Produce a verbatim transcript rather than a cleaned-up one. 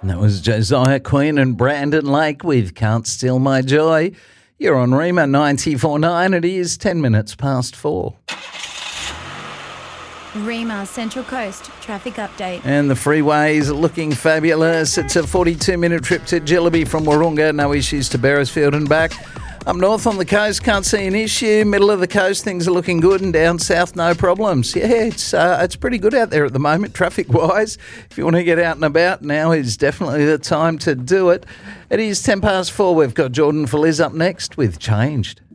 And that was Josiah Quinn and Brandon Lake with Can't Steal My Joy. You're on Rima ninety-four point nine. It is ten minutes past four. Rima Central Coast traffic update. And the freeways are looking fabulous. It's a forty-two minute trip to Jillaby from Wahroonga. No issues to Beresfield and back. Up north on the coast, can't see an issue. Middle of the coast, things are looking good. And down south, no problems. Yeah, it's uh, it's pretty good out there at the moment, traffic-wise. If you want to get out and about, now is definitely the time to do it. It is ten past four. We've got Jordan Feliz up next with Changed.